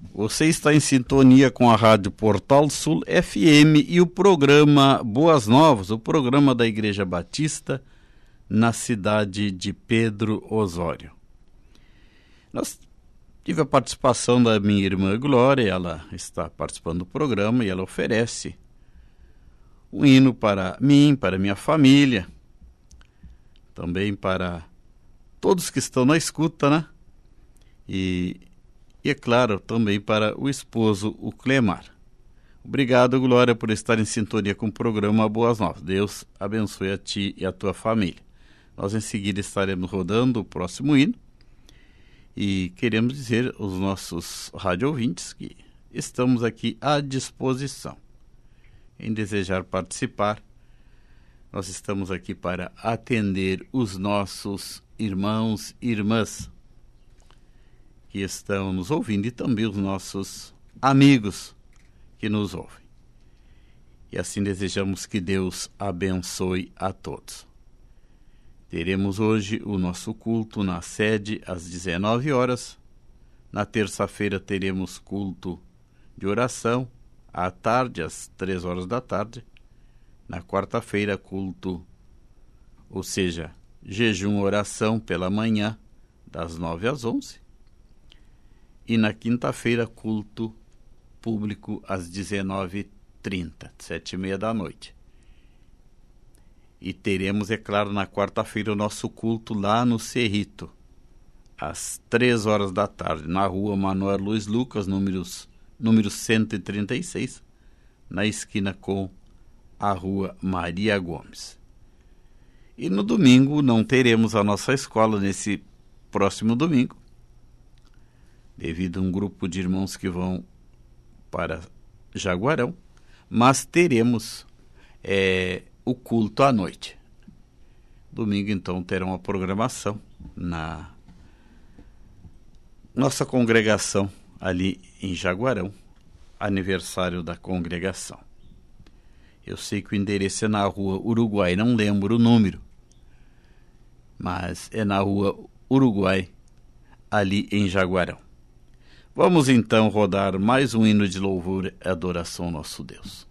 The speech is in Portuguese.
Você está em sintonia com a Rádio Portal Sul FM e o programa Boas Novas, o programa da Igreja Batista na cidade de Pedro Osório. Nós tive a participação da minha irmã Glória, ela está participando do programa e ela oferece um hino para mim, para minha família, também para todos que estão na escuta, né? E é claro, também para o esposo, o Clemar. Obrigado, Glória, por estar em sintonia com o programa Boas Novas. Deus abençoe a ti e a tua família. Nós em seguida estaremos rodando o próximo hino e queremos dizer aos nossos rádio ouvintes que estamos aqui à disposição. Em desejar participar, nós estamos aqui para atender os nossos irmãos e irmãs que estão nos ouvindo e também os nossos amigos que nos ouvem. E assim desejamos que Deus abençoe a todos. Teremos hoje o nosso culto na sede às 19 horas. Na terça-feira teremos culto de oração à tarde, às 3 horas da tarde. Na quarta-feira, culto, ou seja, jejum, oração pela manhã, das 9 às 11. E na quinta-feira, culto público às 19h30, 7h30 da noite. E teremos, é claro, na quarta-feira o nosso culto lá no Cerrito, às 3 horas da tarde, na rua Manuel Luiz Lucas, número 136, na esquina com a rua Maria Gomes. E no domingo não teremos a nossa escola nesse próximo domingo, devido a um grupo de irmãos que vão para Jaguarão, mas teremos o culto à noite. Domingo, então, terá uma programação na nossa congregação ali em Jaguarão, aniversário da congregação. Eu sei que o endereço é na rua Uruguai, não lembro o número, mas é na rua Uruguai, ali em Jaguarão. Vamos então rodar mais um hino de louvor e adoração ao nosso Deus.